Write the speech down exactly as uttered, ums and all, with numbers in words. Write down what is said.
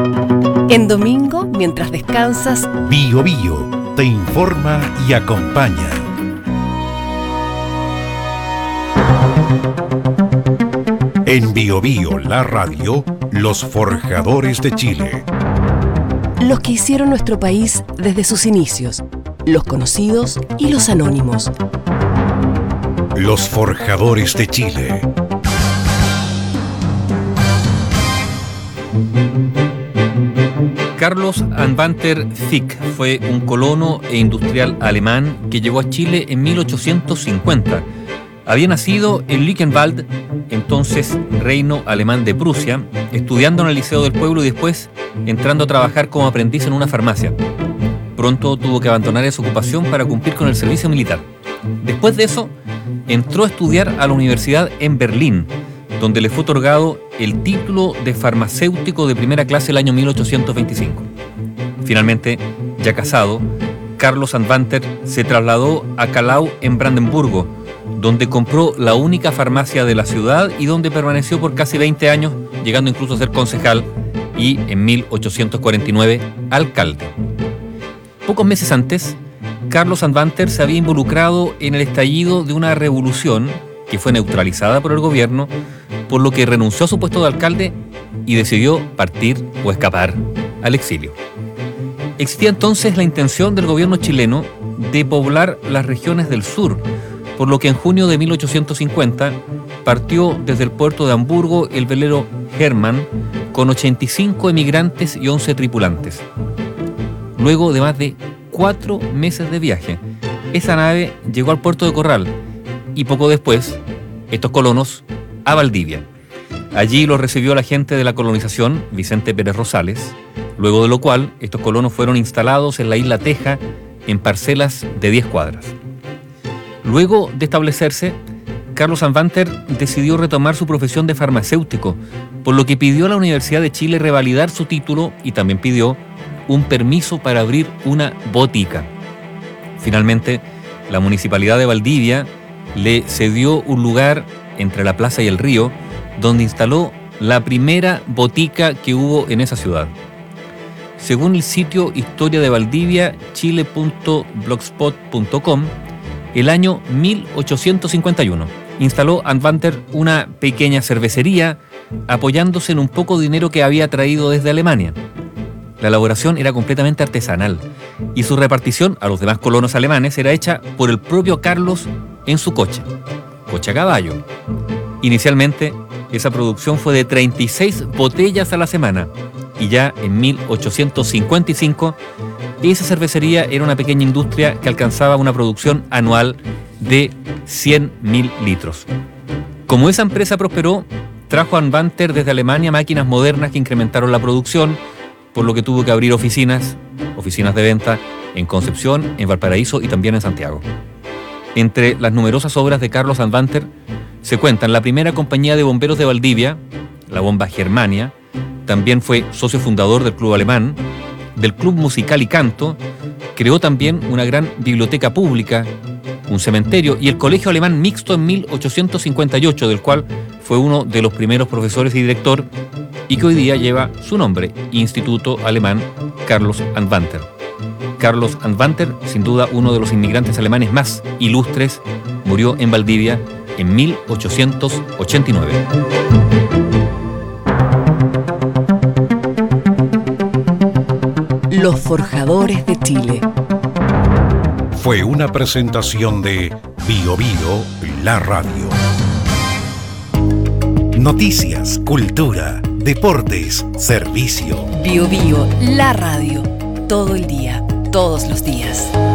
En domingo, mientras descansas, Bio Bio te informa y acompaña. En Bio Bio, la radio, los forjadores de Chile. Los que hicieron nuestro país desde sus inicios, los conocidos y los anónimos. Los forjadores de Chile. Carlos Anwandter Fick fue un colono e industrial alemán que llegó a Chile en mil ochocientos cincuenta. Había nacido en Luckenwald, entonces reino alemán de Prusia, estudiando en el Liceo del Pueblo y después entrando a trabajar como aprendiz en una farmacia. Pronto tuvo que abandonar esa ocupación para cumplir con el servicio militar. Después de eso, entró a estudiar a la universidad en Berlín, donde le fue otorgado el título de farmacéutico de primera clase el año mil ochocientos veinticinco. Finalmente, ya casado, Carlos Anwandter se trasladó a Callau en Brandenburgo, donde compró la única farmacia de la ciudad y donde permaneció por casi veinte años, llegando incluso a ser concejal y en mil ochocientos cuarenta y nueve alcalde. Pocos meses antes, Carlos Anwandter se había involucrado en el estallido de una revolución que fue neutralizada por el gobierno, por lo que renunció a su puesto de alcalde y decidió partir o escapar al exilio. Existía entonces la intención del gobierno chileno de poblar las regiones del sur, por lo que en junio de mil ochocientos cincuenta partió desde el puerto de Hamburgo el velero Hermann con ochenta y cinco emigrantes y once tripulantes. Luego de más de cuatro meses de viaje, esa nave llegó al puerto de Corral y poco después, estos colonos, a Valdivia. Allí los recibió la gente de la colonización, Vicente Pérez Rosales, luego de lo cual estos colonos fueron instalados en la isla Teja en parcelas de diez cuadras. Luego de establecerse, Carlos Anwandter decidió retomar su profesión de farmacéutico, por lo que pidió a la Universidad de Chile revalidar su título y también pidió un permiso para abrir una botica. Finalmente, la Municipalidad de Valdivia le cedió un lugar entre la plaza y el río, donde instaló la primera botica que hubo en esa ciudad. Según el sitio Historia de Valdivia, chile punto blogspot punto com, el año mil ochocientos cincuenta y uno instaló Anwandter una pequeña cervecería apoyándose en un poco de dinero que había traído desde Alemania. La elaboración era completamente artesanal y su repartición a los demás colonos alemanes era hecha por el propio Carlos en su coche, coche a caballo. Inicialmente, esa producción fue de treinta y seis botellas a la semana y ya en mil ochocientos cincuenta y cinco esa cervecería era una pequeña industria que alcanzaba una producción anual de cien mil litros. Como esa empresa prosperó, trajo a Anwandter desde Alemania máquinas modernas que incrementaron la producción, por lo que tuvo que abrir oficinas, oficinas de venta en Concepción, en Valparaíso y también en Santiago. Entre las numerosas obras de Carlos Anwandter se cuentan la primera compañía de bomberos de Valdivia, la Bomba Germania. También fue socio fundador del Club Alemán, del Club Musical y Canto. Creó también una gran biblioteca pública, un cementerio y el Colegio Alemán Mixto en mil ochocientos cincuenta y ocho, del cual fue uno de los primeros profesores y director, y que hoy día lleva su nombre, Instituto Alemán Carlos Anwandter. Carlos Anwandter, sin duda uno de los inmigrantes alemanes más ilustres, murió en Valdivia en mil ochocientos ochenta y nueve. los forjadores de Chile. Fue una presentación de Bio Bio, la radio. Noticias, cultura, deportes, servicio. Bio Bio, la radio. Todo el día, todos los días.